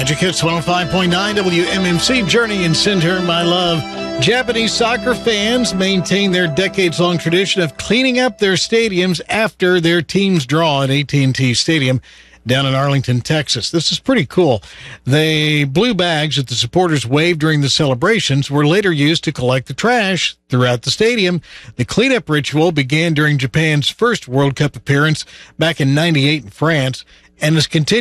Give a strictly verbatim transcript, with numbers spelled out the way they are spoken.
Magic Hits one oh five point nine W M M C, Journey and Send Her My Love. Japanese soccer fans maintain their decades-long tradition of cleaning up their stadiums after their teams draw at A T and T Stadium down in Arlington, Texas. This is pretty cool. The blue bags that the supporters waved during the celebrations were later used to collect the trash throughout the stadium. The cleanup ritual began during Japan's first World Cup appearance back in ninety-eight in France and has continued